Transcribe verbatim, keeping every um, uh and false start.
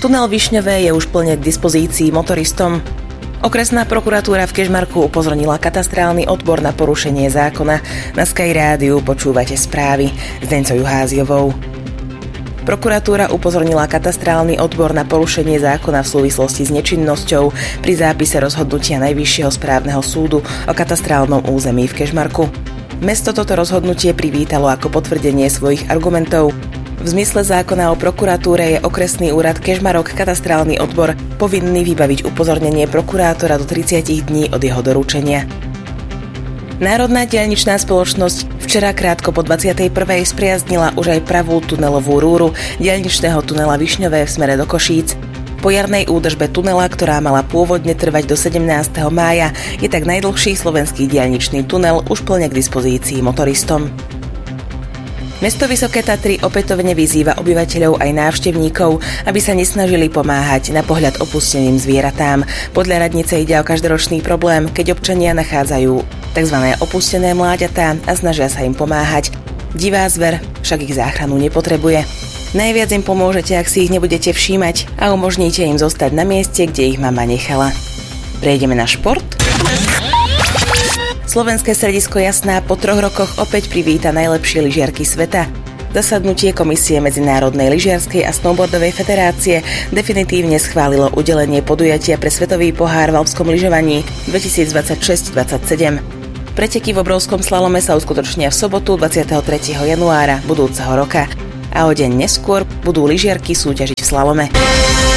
Tunel Višňové je už plne k dispozícii motoristom. Okresná prokuratúra v Kežmarku upozornila katastrálny odbor na porušenie zákona. Na Sky Rádiu počúvate správy s Dencou Juháziovou. Prokuratúra upozornila katastrálny odbor na porušenie zákona v súvislosti s nečinnosťou pri zápise rozhodnutia Najvyššieho správneho súdu o katastrálnom území v Kežmarku. Mesto toto rozhodnutie privítalo ako potvrdenie svojich argumentov. V zmysle zákona o prokuratúre je okresný úrad Kežmarok katastrálny odbor povinný vybaviť upozornenie prokurátora do tridsať dní od jeho doručenia. Národná diaľničná spoločnosť včera krátko po dvadsiatej prvej spriaznila už aj pravú tunelovú rúru diaľničného tunela Višňové v smere do Košíc. Po jarnej údržbe tunela, ktorá mala pôvodne trvať do sedemnásteho mája, je tak najdlhší slovenský diaľničný tunel už plne k dispozícii motoristom. Mesto Vysoké Tatry opätovne vyzýva obyvateľov aj návštevníkov, aby sa nesnažili pomáhať na pohľad opusteným zvieratám. Podľa radnice ide o každoročný problém, keď občania nachádzajú tzv. Opustené mláďatá a snažia sa im pomáhať. Divá zver však ich záchranu nepotrebuje. Najviac im pomôžete, ak si ich nebudete všímať a umožníte im zostať na mieste, kde ich mama nechala. Prejdeme na šport. Slovenské stredisko Jasná po troch rokoch opäť privíta najlepšie lyžiarky sveta. Zasadnutie Komisie Medzinárodnej lyžiarskej a snowboardovej federácie definitívne schválilo udelenie podujatia pre svetový pohár v alpskom lyžovaní dvetisícdvadsaťšesť dvadsaťsedem. Preteky v obrovskom slalome sa uskutočnia v sobotu dvadsiateho tretieho januára budúceho roka a o deň neskôr budú lyžiarky súťažiť v slalome.